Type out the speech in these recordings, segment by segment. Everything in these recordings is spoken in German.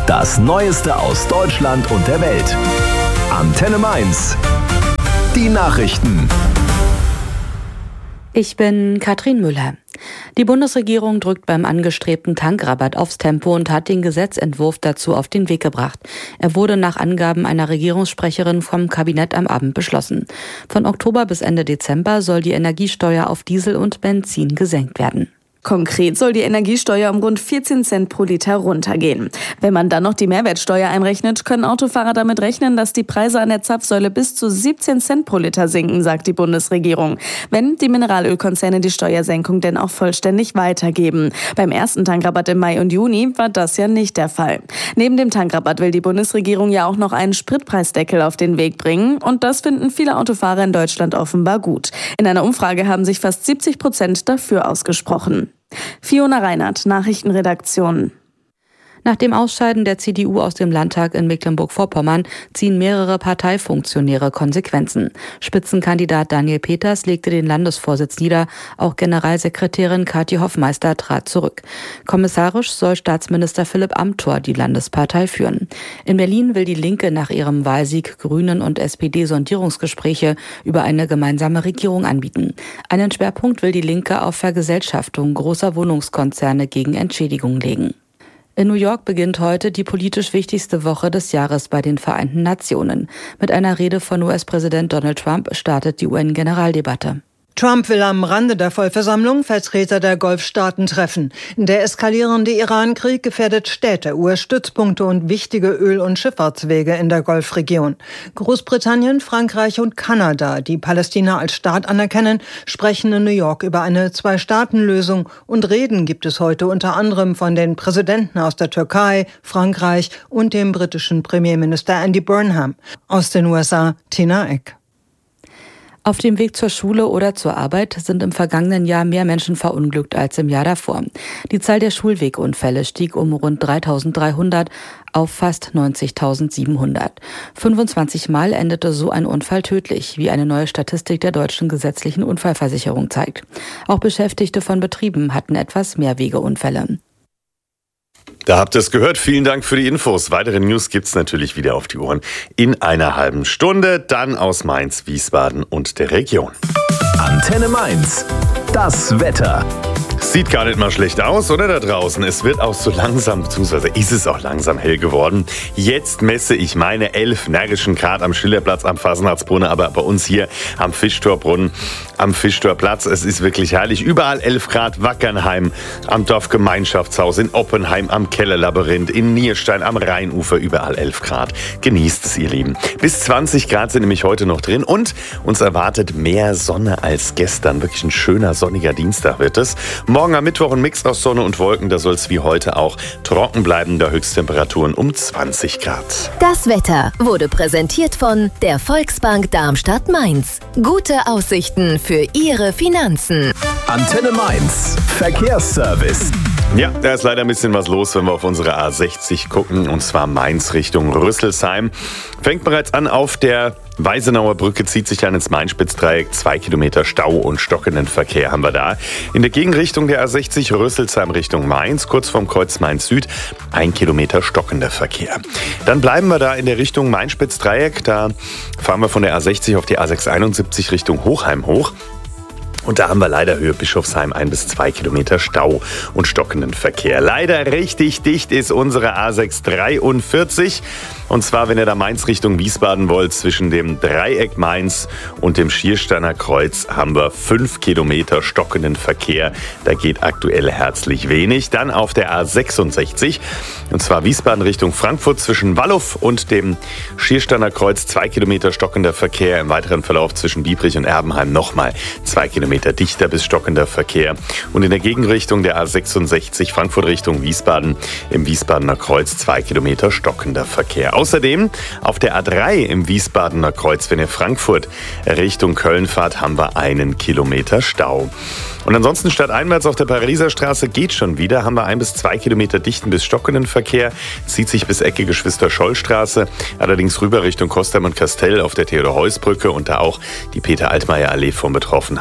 Das Neueste aus Deutschland und der Welt. Antenne Mainz. Die Nachrichten. Ich bin Katrin Müller. Die Bundesregierung drückt beim angestrebten Tankrabatt aufs Tempo und hat den Gesetzentwurf dazu auf den Weg gebracht. Er wurde nach Angaben einer Regierungssprecherin vom Kabinett am Abend beschlossen. Von Oktober bis Ende Dezember soll die Energiesteuer auf Diesel und Benzin gesenkt werden. Konkret soll die Energiesteuer um rund 14 Cent pro Liter runtergehen. Wenn man dann noch die Mehrwertsteuer einrechnet, können Autofahrer damit rechnen, dass die Preise an der Zapfsäule bis zu 17 Cent pro Liter sinken, sagt die Bundesregierung. Wenn die Mineralölkonzerne die Steuersenkung denn auch vollständig weitergeben. Beim ersten Tankrabatt im Mai und Juni war das ja nicht der Fall. Neben dem Tankrabatt will die Bundesregierung ja auch noch einen Spritpreisdeckel auf den Weg bringen. Und das finden viele Autofahrer in Deutschland offenbar gut. In einer Umfrage haben sich fast 70% dafür ausgesprochen. Fiona Reinhardt, Nachrichtenredaktion. Nach dem Ausscheiden der CDU aus dem Landtag in Mecklenburg-Vorpommern ziehen mehrere Parteifunktionäre Konsequenzen. Spitzenkandidat Daniel Peters legte den Landesvorsitz nieder, auch Generalsekretärin Kathi Hoffmeister trat zurück. Kommissarisch soll Staatsminister Philipp Amthor die Landespartei führen. In Berlin will die Linke nach ihrem Wahlsieg Grünen und SPD Sondierungsgespräche über eine gemeinsame Regierung anbieten. Einen Schwerpunkt will die Linke auf Vergesellschaftung großer Wohnungskonzerne gegen Entschädigung legen. In New York beginnt heute die politisch wichtigste Woche des Jahres bei den Vereinten Nationen. Mit einer Rede von US-Präsident Donald Trump startet die UN-Generaldebatte. Trump will am Rande der Vollversammlung Vertreter der Golfstaaten treffen. Der eskalierende Iran-Krieg gefährdet Städte, US-Stützpunkte und wichtige Öl- und Schifffahrtswege in der Golfregion. Großbritannien, Frankreich und Kanada, die Palästina als Staat anerkennen, sprechen in New York über eine Zwei-Staaten-Lösung. Und Reden gibt es heute unter anderem von den Präsidenten aus der Türkei, Frankreich und dem britischen Premierminister Andy Burnham. Aus den USA, Tina Eck. Auf dem Weg zur Schule oder zur Arbeit sind im vergangenen Jahr mehr Menschen verunglückt als im Jahr davor. Die Zahl der Schulwegunfälle stieg um rund 3.300 auf fast 90.700. 25 Mal endete so ein Unfall tödlich, wie eine neue Statistik der Deutschen Gesetzlichen Unfallversicherung zeigt. Auch Beschäftigte von Betrieben hatten etwas mehr Wegeunfälle. Da habt ihr es gehört. Vielen Dank für die Infos. Weitere News gibt's natürlich wieder auf die Ohren in einer halben Stunde. Dann aus Mainz, Wiesbaden und der Region. Antenne Mainz. Das Wetter. Sieht gar nicht mal schlecht aus, oder da draußen? Es wird auch so langsam, beziehungsweise ist es auch langsam hell geworden. Jetzt messe ich meine 11 närrischen Grad am Schillerplatz, am Fasenhardsbrunnen, aber bei uns hier am Fischtorbrunnen, am Fischtorplatz. Es ist wirklich herrlich. Überall 11 Grad, Wackernheim, am Dorfgemeinschaftshaus, in Oppenheim, am Kellerlabyrinth, in Nierstein, am Rheinufer, überall 11 Grad. Genießt es, ihr Lieben. Bis 20 Grad sind nämlich heute noch drin und uns erwartet mehr Sonne als gestern. Wirklich ein schöner sonniger Dienstag wird es. Morgen am Mittwoch ein Mix aus Sonne und Wolken. Da soll es wie heute auch trocken bleiben. Da Höchsttemperaturen um 20 Grad. Das Wetter wurde präsentiert von der Volksbank Darmstadt-Mainz. Gute Aussichten für Ihre Finanzen. Antenne Mainz. Verkehrsservice. Ja, da ist leider ein bisschen was los, wenn wir auf unsere A60 gucken. Und zwar Mainz Richtung Rüsselsheim. Fängt bereits an auf der Weisenauer Brücke, zieht sich dann ins Main-Spitz-Dreieck. 2 Kilometer Stau und stockenden Verkehr haben wir da. In der Gegenrichtung der A60 Rüsselsheim Richtung Mainz, kurz vorm Kreuz Mainz-Süd, 1 Kilometer stockender Verkehr. Dann bleiben wir da in der Richtung Main-Spitz-Dreieck. Da fahren wir von der A60 auf die A671 Richtung Hochheim hoch. Und da haben wir leider Höhe Bischofsheim 1 bis 2 Kilometer Stau und stockenden Verkehr. Leider richtig dicht ist unsere A643. Und zwar, wenn ihr da Mainz Richtung Wiesbaden wollt, zwischen dem Dreieck Mainz und dem Schiersteiner Kreuz haben wir 5 Kilometer stockenden Verkehr. Da geht aktuell herzlich wenig. Dann auf der A66, und zwar Wiesbaden Richtung Frankfurt zwischen Walluff und dem Schiersteiner Kreuz 2 Kilometer stockender Verkehr. Im weiteren Verlauf zwischen Biebrich und Erbenheim nochmal 2 Kilometer dichter bis stockender Verkehr. Und in der Gegenrichtung der A66 Frankfurt Richtung Wiesbaden im Wiesbadener Kreuz 2 Kilometer stockender Verkehr. Außerdem auf der A3 im Wiesbadener Kreuz, wenn ihr Frankfurt Richtung Köln fahrt, haben wir 1 Kilometer Stau. Und ansonsten stadteinwärts auf der Pariser Straße geht schon wieder, haben wir 1 bis 2 Kilometer dichten bis stockenden Verkehr, zieht sich bis Ecke Geschwister-Scholl-Straße, allerdings rüber Richtung Kostheim und Kastell auf der Theodor-Heuss-Brücke und da auch die Peter-Altmaier-Allee von betroffen haben wir noch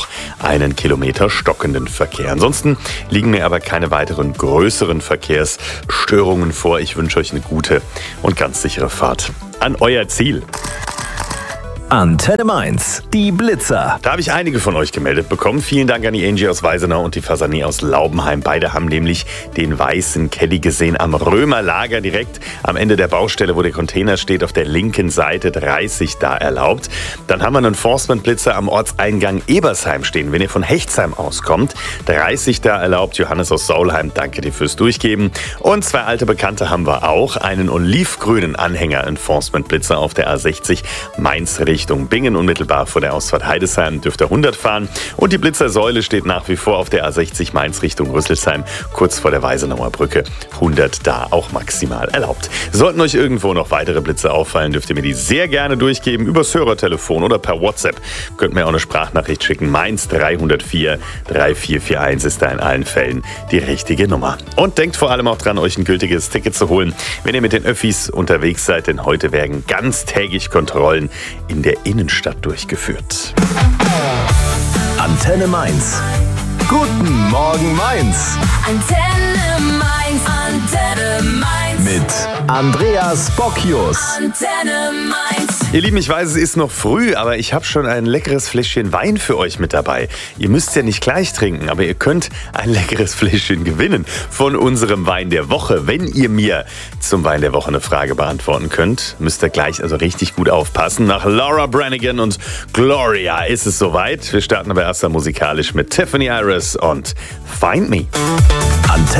noch einen Kilometer stockenden Verkehr. Ansonsten liegen mir aber keine weiteren größeren Verkehrsstörungen vor. Ich wünsche euch eine gute und ganz sichere Fahrt an euer Ziel. Antenne Mainz, die Blitzer. Da habe ich einige von euch gemeldet bekommen. Vielen Dank an die Angie aus Weisenau und die Fasani aus Laubenheim. Beide haben nämlich den weißen Caddy gesehen am Römerlager direkt am Ende der Baustelle, wo der Container steht, auf der linken Seite 30 da erlaubt. Dann haben wir einen Enforcement-Blitzer am Ortseingang Ebersheim stehen, wenn ihr von Hechtsheim auskommt. 30 da erlaubt. Johannes aus Saulheim, danke dir fürs Durchgeben. Und 2 alte Bekannte haben wir auch. Einen olivgrünen Anhänger-Enforcement-Blitzer auf der A60 Mainz Richtung Bingen, unmittelbar vor der Ausfahrt Heidesheim, dürft ihr 100 fahren. Und die Blitzersäule steht nach wie vor auf der A60 Mainz Richtung Rüsselsheim, kurz vor der Weisenauer Brücke. 100 da auch maximal erlaubt. Sollten euch irgendwo noch weitere Blitze auffallen, dürft ihr mir die sehr gerne durchgeben, übers Hörertelefon oder per WhatsApp. Könnt mir auch eine Sprachnachricht schicken. Mainz 304 3441 ist da in allen Fällen die richtige Nummer. Und denkt vor allem auch dran, euch ein gültiges Ticket zu holen, wenn ihr mit den Öffis unterwegs seid, denn heute werden ganztägig Kontrollen in der Innenstadt durchgeführt. Antenne Mainz. Guten Morgen Mainz. Antenne Mainz, Antenne Mainz. Mit Andreas Bocchius. Antenne Mainz. Ihr Lieben, ich weiß, es ist noch früh, aber ich habe schon ein leckeres Fläschchen Wein für euch mit dabei. Ihr müsst ja nicht gleich trinken, aber ihr könnt ein leckeres Fläschchen gewinnen von unserem Wein der Woche. Wenn ihr mir zum Wein der Woche eine Frage beantworten könnt, müsst ihr gleich also richtig gut aufpassen. Nach Laura Branigan und Gloria ist es soweit. Wir starten aber erst mal musikalisch mit Tiffany Iris und Find Me. Antenne